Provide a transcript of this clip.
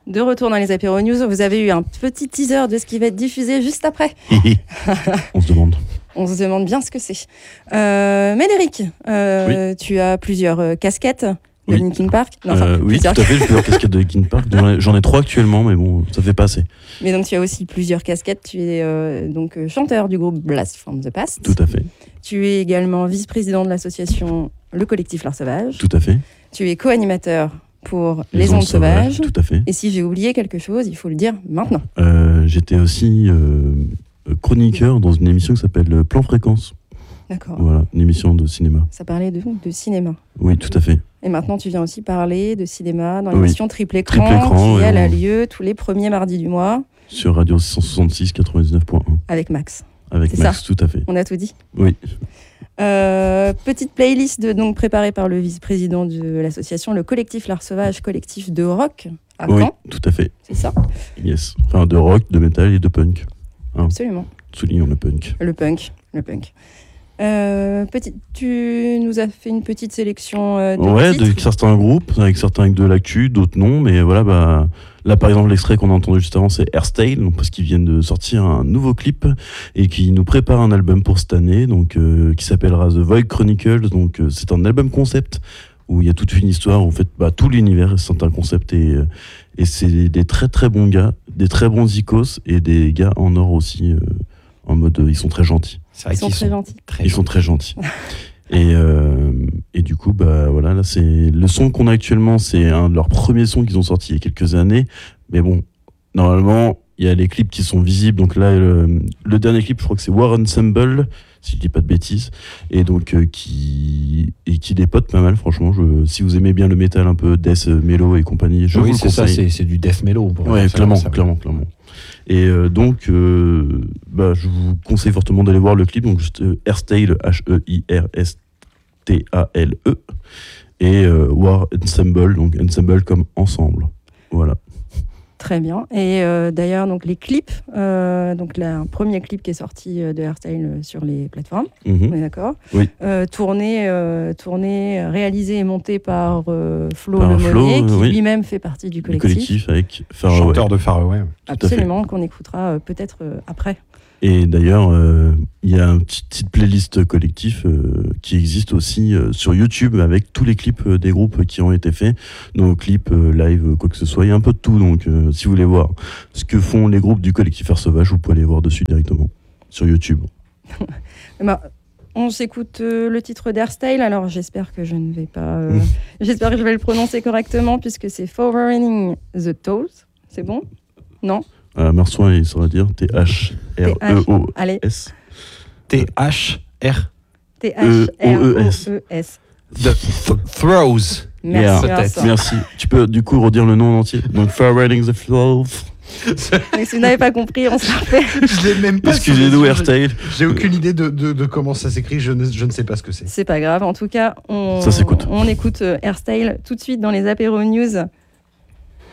De retour dans les apéros news, vous avez eu un petit teaser de ce qui va être diffusé juste après. On se demande. On se demande bien ce que c'est. Médéric, Oui. tu as plusieurs casquettes de Oui. Linkin Park. Non, Oui, tout à fait, j'ai plusieurs casquettes de Linkin Park. J'en ai 3 actuellement, mais bon, ça fait pas assez. Mais donc tu as aussi plusieurs casquettes. Tu es donc chanteur du groupe Blast from the Past. Tout à fait, Tu es également vice-président de l'association Le Collectif L'Art Sauvage. tout à fait. Tu es co-animateur pour Les Ondes Sauvages. Tout à fait. Et si j'ai oublié quelque chose, il faut le dire maintenant. J'étais aussi chroniqueur dans une émission qui s'appelle Plan Fréquence. D'accord. Voilà, une émission de cinéma. Ça parlait de cinéma. Oui, tout à fait. Et maintenant, tu viens aussi parler de cinéma dans Oui. l'émission Triple Écran, Triple Écran, qui ouais, elle a ouais. lieu tous les premiers mardis du mois Sur Radio 166 99.1 avec Max. avec C'est Max, tout à fait. On a tout dit. Oui. Petite playlist donc préparée par le vice-président de l'association, le collectif L'Art Sauvage, collectif de rock à Oui, Caen. tout à fait. C'est ça, Yes. Enfin, de rock, de métal et de punk. absolument. Soulignons le punk. Le punk. Tu nous as fait une petite sélection de titres. De certains groupes, avec certains avec de l'actu, d'autres non, mais voilà, là par exemple l'extrait qu'on a entendu juste avant c'est Hairstyle, donc parce qu'ils viennent de sortir un nouveau clip et qui nous prépare un album pour cette année, donc qui s'appellera The Void Chronicles, donc c'est un album concept où il y a toute une histoire, en fait tout l'univers c'est un concept et c'est des très très bons gars, des très bons icos et des gars en or aussi, en mode ils sont très gentils. C'est vrai Ils sont qu'ils très gentils. Ils sont très gentils. Et du coup, voilà, là, c'est le son qu'on a actuellement, c'est un de leurs premiers sons qu'ils ont sorti il y a quelques années. Mais bon, normalement, il y a les clips qui sont visibles. Donc là, le dernier clip, je crois que c'est War Ensemble, si je dis pas de bêtises, et donc qui dépote pas mal. Franchement, si vous aimez bien le métal un peu death, mélo et compagnie, je vous le c'est ça, conseille. c'est du death mellow. Ouais, clairement. Et donc, je vous conseille fortement d'aller voir le clip. Donc, juste Hairstyle, H-E-I-R-S-T-A-L-E, et War Ensemble, donc Ensemble comme ensemble. Voilà. Très bien. Et d'ailleurs, donc les clips, donc là, un premier clip qui est sorti de Hairstyle sur les plateformes, on est d'accord. Oui. Tourné, réalisé et monté par Flo Par Lemonnier, Flo, qui oui. lui-même fait partie du Le collectif. collectif avec Faraway. Chanteur de Faraway. Absolument, qu'on écoutera peut-être après. Et d'ailleurs, il y a une petite playlist collectif qui existe aussi sur YouTube avec tous les clips des groupes qui ont été faits, nos clips live, quoi que ce soit. Il y a un peu de tout, donc si vous voulez voir ce que font les groupes du collectif Air Sauvage, vous pouvez aller voir dessus directement sur YouTube. On s'écoute le titre d'Hairstyle, alors j'espère que je ne vais pas... j'espère que je vais le prononcer correctement, puisque c'est Forwarding the Toes. C'est bon? Non? Marsoin, il saura dire T-H-R-E-O-S. Allez. T-H-R. T-H-R-O-E-S. The Throws. Merci, Yeah. Vincent. Merci. Tu peux du coup redire le nom en entier? Donc, Forwarding the Flow. Donc, si vous n'avez pas compris, on se rappelle. Je l'ai même pas. Excusez-nous, Hairstyle. J'ai aucune idée de comment ça s'écrit. Je ne sais pas ce que c'est. C'est pas grave. En tout cas, Ça s'écoute. on écoute Hairstyle tout de suite dans les apéros news